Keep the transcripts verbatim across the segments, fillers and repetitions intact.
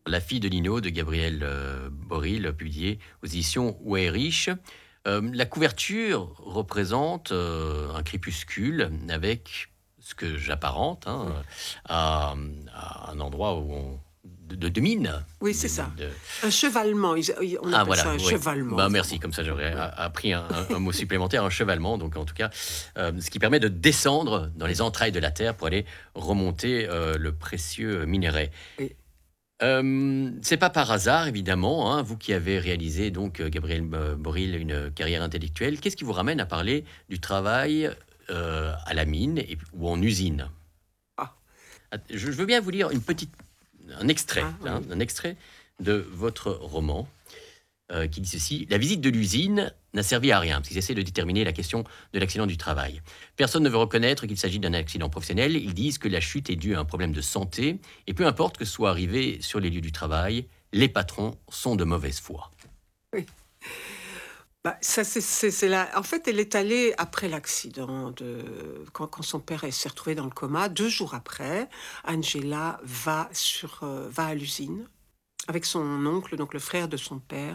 La fille de Nino de Gabriel euh, Boril, publié aux éditions Weyrich. Euh, la couverture représente euh, un crépuscule avec ce que j'apparente hein, Oui. à, à un endroit où on, de, de, de mine. Oui, De, c'est ça. de... Un chevalement, ils- ils- on Ah appelle voilà, ça un oui. chevalement. Bah, Vraiment. merci, comme ça j'aurais Ouais. a- appris un, un- un mot supplémentaire, un chevalement. Donc en tout cas, euh, ce qui permet de descendre dans les entrailles de la terre pour aller remonter euh, le précieux minerai. Et Euh, c'est pas par hasard, évidemment, hein, vous qui avez réalisé, donc, euh, Gabriel euh, Boril, une carrière intellectuelle. Qu'est-ce qui vous ramène à parler du travail euh, à la mine et, ou en usine? ah, Ah, Je, je veux bien vous lire une petite, un extrait, ah, hein, oui. un extrait de votre roman euh, qui dit ceci. La visite de l'usine n'a servi à rien, parce qu'ils essaient de déterminer la question de l'accident du travail. Personne ne veut reconnaître qu'il s'agit d'un accident professionnel. Ils disent que la chute est due à un problème de santé, et peu importe que ce soit arrivé sur les lieux du travail, les patrons sont de mauvaise foi. Oui. Bah, ça, c'est, c'est, c'est la... En fait, elle est allée après l'accident, de... quand, quand son père elle s'est retrouvé dans le coma. Deux jours après, Angela va, sur, euh, va à l'usine avec son oncle, donc le frère de son père.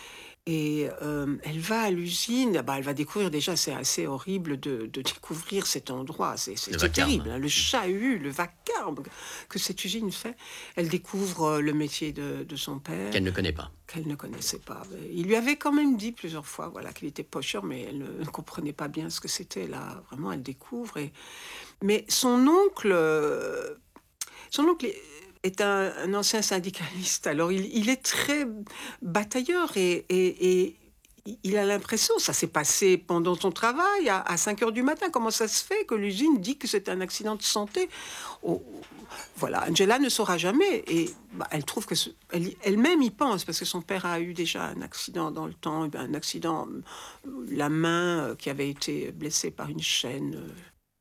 Et euh, elle va à l'usine, bah, elle va découvrir déjà, c'est assez horrible de, de découvrir cet endroit, c'est, c'est- Le c'est vacarme. terrible, hein, le chahut, le vacarme que cette usine fait. Elle découvre euh, le métier de, de son père, Qu'elle ne connaît pas. qu'elle ne connaissait pas. Il lui avait quand même dit plusieurs fois voilà, qu'il était pocheur, mais elle ne, ne comprenait pas bien ce que c'était. Là, vraiment, elle découvre. Et... Mais son oncle, euh, son oncle est est un, un ancien syndicaliste. Alors, il, il est très batailleur et, et- et il a l'impression, ça s'est passé pendant son travail, à, à cinq heures du matin. Comment ça se fait que l'usine dit que c'est un accident de santé? Oh, voilà, Angela ne saura jamais. Et bah, elle trouve que ce- elle, elle-même y pense, parce que son père a eu déjà un accident dans le temps, un accident, euh, la main euh, qui avait été blessée par une chaîne. euh,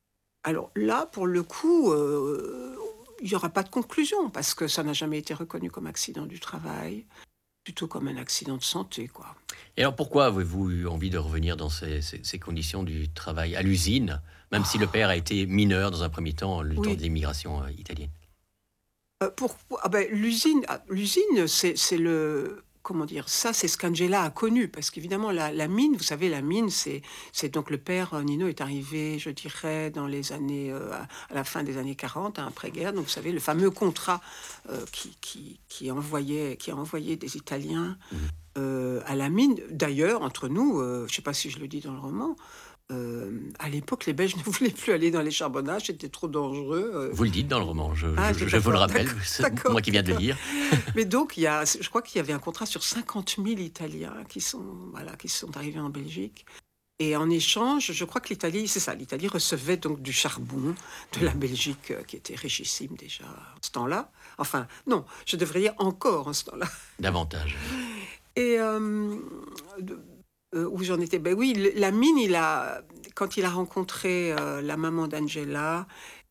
alors là, pour le coup, euh, il n'y aura pas de conclusion parce que ça n'a jamais été reconnu comme accident du travail, plutôt comme un accident de santé, quoi. Et alors pourquoi avez-vous eu envie de revenir dans ces, ces- ces conditions du travail à l'usine, même si le père a été mineur dans un premier temps, le temps de Oui. l'immigration euh, italienne? Euh, pour, ah ben, l'usine, ah, l'usine, c'est, c'est le, comment dire, ça, c'est ce qu'Angela a connu, parce qu'évidemment, la, la mine, vous savez, la mine, c'est, c'est donc le père euh, Nino est arrivé, je dirais, dans les années, euh, à, à la fin des années quarante, hein, après-guerre. Donc, vous savez, le fameux contrat euh, qui, qui, qui envoyait, qui a envoyé des Italiens Mhm. euh, à la mine. D'ailleurs, entre nous, euh, je ne sais pas si je le dis dans le roman. Euh, à l'époque, les Belges ne voulaient plus aller dans les charbonnages, c'était trop dangereux. euh, Vous le dites dans le roman, je, ah, je- c'est je vous le d'accord, rappelle, d'accord, c'est d'accord, moi qui viens de le d'accord. lire. Mais donc, il y a, je crois qu'il y avait un contrat sur cinquante mille Italiens qui sont, voilà, qui sont arrivés en Belgique. Et en échange, je crois que l'Italie, c'est ça, l'Italie recevait donc du charbon de la Belgique, euh, qui était richissime déjà en ce temps-là. Enfin, non, je devrais dire encore en ce temps-là. Davantage. Et euh, de- euh, où j'en étais? Ben oui, le- la mine, il a, quand il a rencontré euh, la maman d'Angela,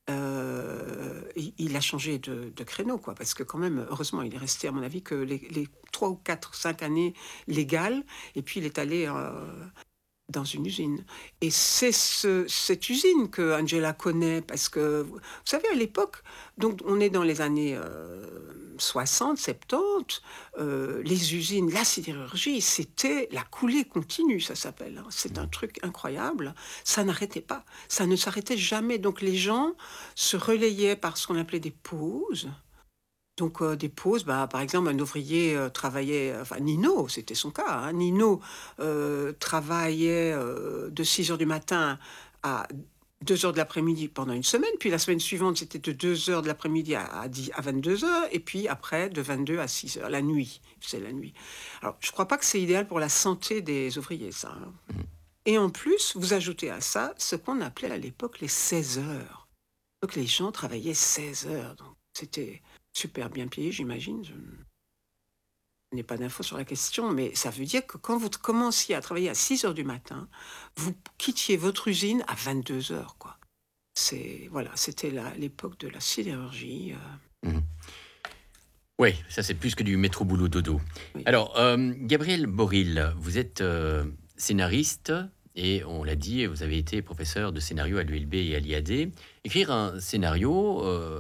euh, il, il a changé de, de créneau, quoi. Parce que quand même, heureusement, il est resté, à mon avis, que les, les trois ou quatre, cinq années légales. Et puis, il est allé euh, dans une usine. Et c'est ce- cette usine que Angela connaît, parce que, vous savez, à l'époque, donc on est dans les années euh, soixante, soixante-dix, euh, les usines, la sidérurgie, c'était la coulée continue, ça s'appelle, hein. C'est un truc incroyable. Ça n'arrêtait pas. Ça ne s'arrêtait jamais. Donc les gens se relayaient par ce qu'on appelait des pauses. Donc euh, des pauses, bah, par exemple, un ouvrier euh, travaillait, enfin Nino, c'était son cas, hein. Nino euh, travaillait euh, de six heures du matin à deux heures de l'après-midi pendant une semaine, puis la semaine suivante, c'était de deux heures de l'après-midi à, à, dix à vingt-deux heures, et puis après, de vingt-deux à six heures, la nuit, c'est la nuit. Alors, je ne crois pas que c'est idéal pour la santé des ouvriers, ça, hein. Et en plus, vous ajoutez à ça ce qu'on appelait à l'époque les seize heures. Donc les gens travaillaient seize heures, donc c'était super bien payé, j'imagine. Je n'ai pas d'infos sur la question, mais ça veut dire que quand vous commenciez à travailler à six heures du matin, vous quittiez votre usine à vingt-deux heures, quoi. C'est, voilà, c'était la- l'époque de la sidérurgie. euh, Mhm. Oui, ça c'est plus que du métro boulot dodo. oui. Alors, euh, Gabriel Boril, vous êtes euh, scénariste et on l'a dit, vous avez été professeur de scénario à l'U L B et à l'I A D. Écrire un scénario, euh,